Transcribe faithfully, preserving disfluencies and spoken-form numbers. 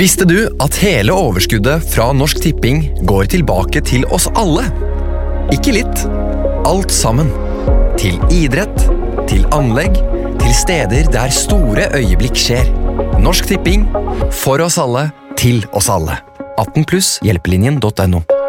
Visste du at hele overskuddet fra Norsk Tipping går tilbake til oss alle? Ikke litt, alt sammen. Til idrett, til anlegg, til steder der store øyeblikk skjer. Norsk Tipping, for oss alle, til oss alle. atten pluss hjelpelinjen punktum no.